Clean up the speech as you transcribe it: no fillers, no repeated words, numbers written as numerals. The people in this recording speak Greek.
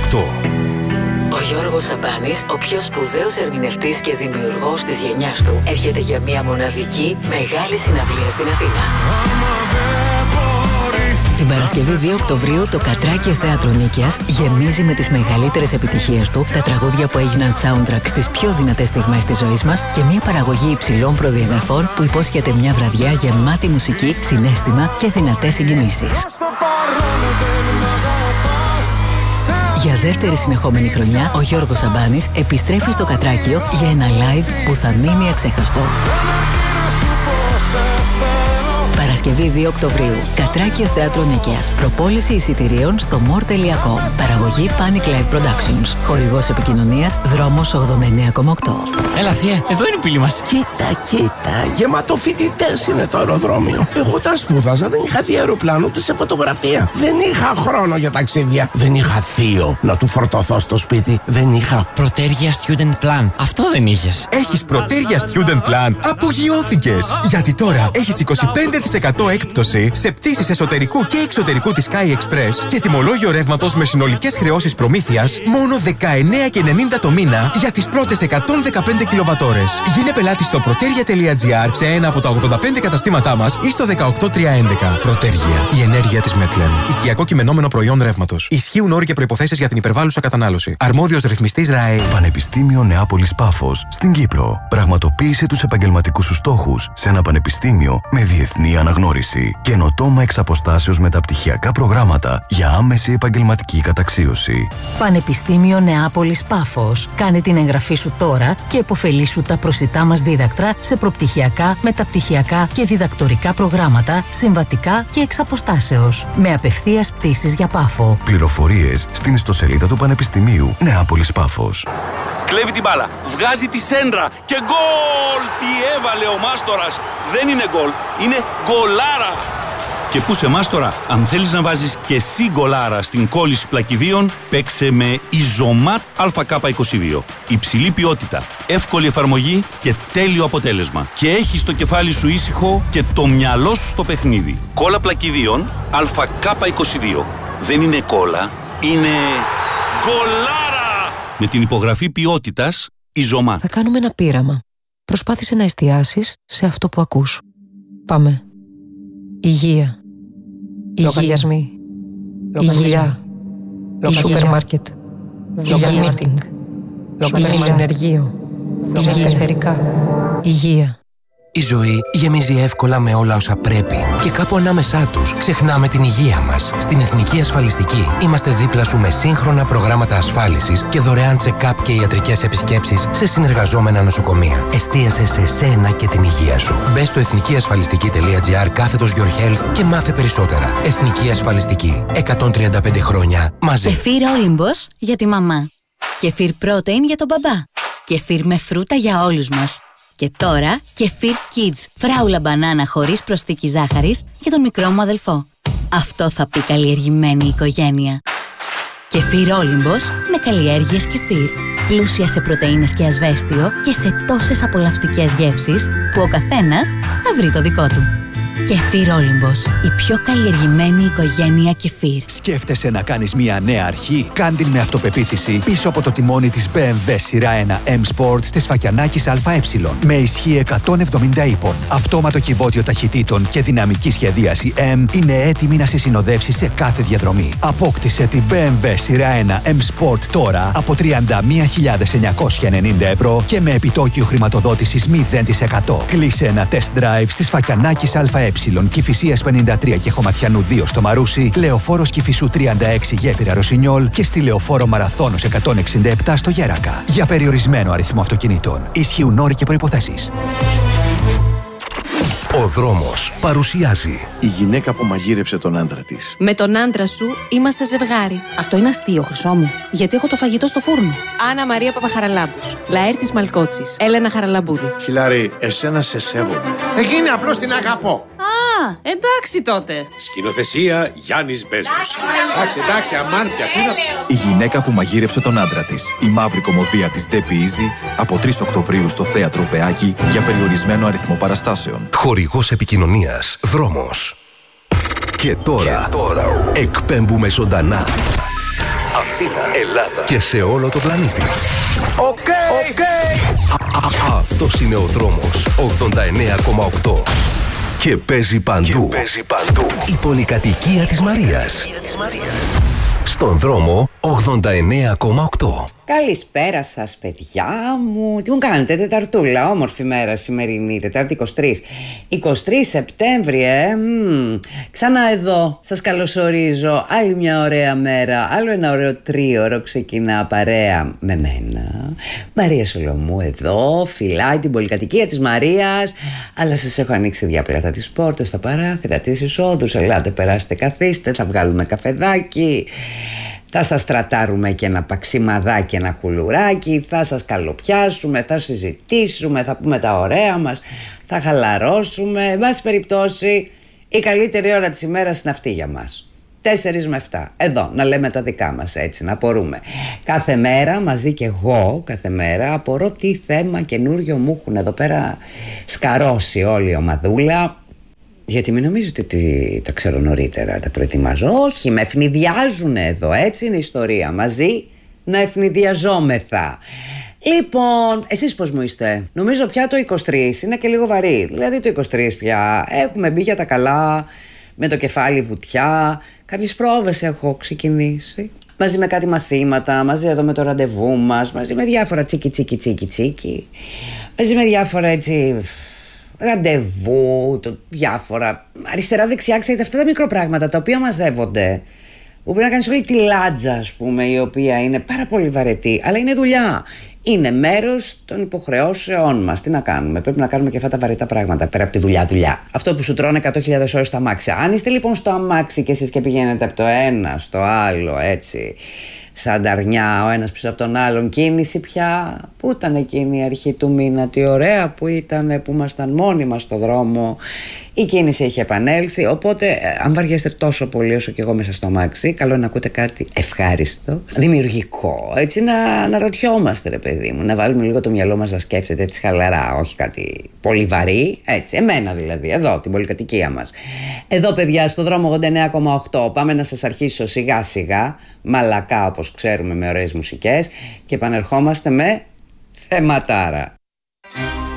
Ο Γιώργος Σαμπάνης, ο πιο σπουδαίος ερμηνευτής και δημιουργός της γενιάς του, έρχεται για μια μοναδική μεγάλη συναυλία στην Αθήνα. Την Παρασκευή 2 Οκτωβρίου το Κατράκιο Θέατρο Νίκαιας γεμίζει με τις μεγαλύτερες επιτυχίες του, τα τραγούδια που έγιναν soundtrack στις πιο δυνατές στιγμές της ζωής μας και μια παραγωγή υψηλών προδιαγραφών που υπόσχεται μια βραδιά γεμάτη μουσική, συναίσθημα και δυνατές συγκινήσεις. Για δεύτερη συνεχόμενη χρονιά, ο Γιώργος Σαμπάνης επιστρέφει στο Κατράκιο για ένα live που θα μείνει αξέχαστο. Παρασκευή 2 Οκτωβρίου, Κατράκιο Θέατρο Νίκαιας. Προπόληση εισιτηρίων στο more.com. Παραγωγή Panic Live Productions. Χορηγός επικοινωνίας Δρόμος 89,8. Έλα θεία, εδώ είναι η πύλη μας. Κοίτα, γεμάτο φοιτητές είναι το αεροδρόμιο. Εγώ τα σπούδαζα, δεν είχα δει αεροπλάνο ούτε σε φωτογραφία. Δεν είχα χρόνο για ταξίδια. Δεν είχα θείο να του φορτωθώ στο σπίτι. Δεν είχα Πρωτέργεια Student Plan. Αυτό δεν είχες. Έχεις Πρωτέργεια Student Plan. Απογειώθηκες. Γιατί τώρα έχεις 25% έκπτωση σε πτήσεις εσωτερικού και εξωτερικού της Sky Express και τιμολόγιο ρεύματος με συνολικές χρεώσεις προμήθειας μόνο 19,90 το μήνα για τις πρώτες 115 κιλοβατόρες. Γίνε πελάτη στο protergia.gr σε ένα από τα 85 καταστήματά μας ή στο 18311. Πρωτέργεια. Η ενέργεια της Μέτλεν. Οικιακό κειμενόμενο προϊόν ρεύματος. Ισχύουν όροι και προϋποθέσεις για την υπερβάλλουσα κατανάλωση. Αρμόδιος ρυθμιστής ΡΑΕ. Πανεπιστήμιο Νεάπολης Πάφος στην Κύπρο. Πραγματοποίησε τους επαγγελματικούς σου στόχους σε ένα πανεπιστήμιο με διεθνή αναγνώριση. Καινοτόμα εξ αποστάσεως μεταπτυχιακά προγράμματα για άμεση επαγγελματική καταξίωση. Πανεπιστήμιο Νεάπολης Πάφος. Κάνε την εγγραφή σου τώρα και επωφελήσου τα προσιτά μας δίδακτρα σε προπτυχιακά, μεταπτυχιακά και διδακτορικά προγράμματα, συμβατικά και εξ αποστάσεως. Με απευθείας πτήσεις για Πάφο. Πληροφορίες στην ιστοσελίδα του Πανεπιστημίου Νεάπολης Πάφος. Κλέβει την μπάλα, βγάζει τη σέντρα και γκολ! Τι έβαλε ο Μάστορας! Δεν είναι γκολ, είναι γκολάρα! Και πού σε Μάστορα, αν θέλεις να βάζεις και εσύ γκολάρα στην κόλληση πλακιδίων, παίξε με Ιζωμάτ ΑΚ22. Υψηλή ποιότητα, εύκολη εφαρμογή και τέλειο αποτέλεσμα. Και έχεις το κεφάλι σου ήσυχο και το μυαλό σου στο παιχνίδι. Κόλλα πλακιδίων ΑΚ22. Δεν είναι κόλλα, είναι γκολάρα! Με την υπογραφή ποιότητας Ιζωμάτ. Θα κάνουμε ένα πείραμα. Προσπάθησε να εστιάσεις σε αυτό που ακούς. Πάμε. Υγεία. Λογαριασμοί. Υγεία. Σούπερ μάρκετ. Υγεία μίτινγκ. Υγεία ενεργείο. Υγεία εθερικά. Υγεία. Η ζωή γεμίζει εύκολα με όλα όσα πρέπει και κάπου ανάμεσά τους ξεχνάμε την υγεία μας. Στην Εθνική Ασφαλιστική είμαστε δίπλα σου με σύγχρονα προγράμματα ασφάλισης και δωρεάν check-up και ιατρικές επισκέψεις σε συνεργαζόμενα νοσοκομεία. Εστίασε σε σένα και την υγεία σου. Μπες στο εθνικιασφαλιστική.gr/Your Health και μάθε περισσότερα. Εθνική Ασφαλιστική. 135 χρόνια μαζί. Κεφίρ Όλυμπος για τη μαμά. Κεφίρ Protein για τον μπαμπά. Κεφίρ με φρούτα για όλους μας. Και τώρα, κεφίρ Kids, φράουλα μπανάνα χωρίς προσθήκη ζάχαρης για τον μικρό μου αδελφό. Αυτό θα πει καλλιεργημένη οικογένεια. Κεφίρ Όλυμπος με καλλιέργειες κεφίρ. Πλούσια σε πρωτεΐνες και ασβέστιο και σε τόσες απολαυστικές γεύσεις που ο καθένας θα βρει το δικό του. Κεφίρ Όλυμπος, η πιο καλλιεργημένη οικογένεια κεφίρ. Σκέφτεσαι να κάνεις μια νέα αρχή? Κάν' την με αυτοπεποίθηση πίσω από το τιμόνι της BMW σειρά 1 M Sport της Φακιανάκης ΑΕ. Με ισχύ 170 ύπων, αυτόματο κυβότιο ταχυτήτων και δυναμική σχεδίαση M είναι έτοιμη να σε συνοδεύσει σε κάθε διαδρομή. Απόκτησε την BMW σειρά 1 M Sport τώρα από 31.990 ευρώ και με επιτόκιο χρηματοδότησης 0%. Κλείσε ένα test drive στις Φακιανάκης ΑΕ. Κηφισίας 53 και Χωματιανού 2 στο Μαρούσι, Λεωφόρος Κηφισού 36 Γέφυρα Ρωσινιόλ και στη Λεωφόρο Μαραθώνος 167 στο Γέρακα. Για περιορισμένο αριθμό αυτοκινήτων. Ισχύουν όροι και προϋποθέσεις. Ο Δρόμος παρουσιάζει η γυναίκα που μαγείρεψε τον άντρα της. Με τον άντρα σου είμαστε ζευγάρι. Αυτό είναι αστείο, Χρυσό μου. Γιατί έχω το φαγητό στο φούρνο. Άννα Μαρία Παπαχαραλάμπους. Λαέρτης Μαλκότσης. Έλενα Χαραλαμπούδη. Χιλάρη, εσένα σε σέβομαι. Εκείνη απλώς την αγαπώ. Α, εντάξει τότε. Σκηνοθεσία Γιάννης Μπέζος. Εντάξει, αμάρτια. Η γυναίκα που μαγείρεψε τον άντρα της. Η μαύρη κωμωδία της Debbie Easy από 3 Οκτωβρίου στο Θέατρο Βεάκη για περιορισμένο αριθμό παραστάσεων. Χορηγός επικοινωνίας Δρόμος. Και τώρα εκπέμπουμε ζωντανά Αθήνα, Ελλάδα και σε όλο το πλανήτη. Οκ. Αυτός είναι ο δρόμος 89,8 και παίζει παντού. Η πολυκατοικία της Μαρίας. Στον δρόμο 89,8. Καλησπέρα σας, παιδιά μου. Τι μου κάνετε, Τεταρτούλα, όμορφη μέρα σημερινή, Τετάρτη 23 Σεπτέμβρη, Ξανά εδώ, σας καλωσορίζω. Άλλη μια ωραία μέρα, άλλο ένα ωραίο τρίωρο ξεκινά παρέα με μένα. Μαρία Σολομού εδώ, φυλάει την πολυκατοικία της Μαρίας. Αλλά σας έχω ανοίξει διάπλατα τις πόρτες, τα παράθυρα, τις εισόδους. Ελάτε, περάστε, καθίστε, θα βγάλουμε καφεδάκι. Θα σας τρατάρουμε και ένα παξιμαδάκι, ένα κουλουράκι, θα σας καλοπιάσουμε, θα συζητήσουμε, θα πούμε τα ωραία μας, θα χαλαρώσουμε. Εν πάση περιπτώσει, η καλύτερη ώρα της ημέρας είναι αυτή για μας. 4 με 7, εδώ, να λέμε τα δικά μας, έτσι, να απορούμε. Κάθε μέρα, μαζί και εγώ, κάθε μέρα, απορώ τι θέμα καινούριο μου έχουν εδώ πέρα σκαρώσει όλη η ομαδούλα. Γιατί μην νομίζετε ότι τα ξέρω νωρίτερα, τα προετοιμάζω. Όχι, με ευνηδιάζουν εδώ, έτσι είναι η ιστορία. Μαζί να ευνηδιαζόμεθα. Λοιπόν, εσείς πώς μου είστε? Νομίζω πια το 23 είναι και λίγο βαρύ. Δηλαδή το 23 πια έχουμε μπει για τα καλά, με το κεφάλι βουτιά. Κάποιες πρόβες έχω ξεκινήσει. Μαζί με κάτι μαθήματα, μαζί εδώ με το ραντεβού μας, μαζί με διάφορα τσίκι. Μαζί με διάφορα έτσι... ραντεβού, διάφορα αριστερά-δεξιά, ξέρετε, αυτά τα μικροπράγματα τα οποία μαζεύονται, που πρέπει να κάνεις όλη τη λάτζα, ας πούμε, η οποία είναι πάρα πολύ βαρετή, αλλά είναι δουλειά. Είναι μέρος των υποχρεώσεών μας. Τι να κάνουμε, πρέπει να κάνουμε και αυτά τα βαρετά πράγματα πέρα από τη δουλειά. Αυτό που σου τρώνε 100.000 ώρες στο αμάξι. Αν είστε λοιπόν στο αμάξι και εσείς και πηγαίνετε από το ένα στο άλλο, έτσι, σαν ταρνιά, ο ένας πίσω από τον άλλον, κίνηση πια. Πού ήταν εκείνη η αρχή του μήνα, τι ωραία που ήταν, που ήμασταν μόνοι μας στο δρόμο. Η κίνηση έχει επανέλθει, οπότε αν βαριέστε τόσο πολύ όσο και εγώ μέσα στο αμάξι, καλό είναι να ακούτε κάτι ευχάριστο, δημιουργικό, έτσι, να αναρωτιόμαστε, ρε παιδί μου, να βάλουμε λίγο το μυαλό μας να σκέφτεται έτσι χαλαρά, όχι κάτι πολύ βαρύ, έτσι, εμένα δηλαδή, εδώ, την πολυκατοικία μας. Εδώ, παιδιά, στο δρόμο 89,8, πάμε να σας αρχίσω σιγά σιγά, μαλακά όπως ξέρουμε, με ωραίες μουσικές, και επανερχόμαστε με θεματάρα.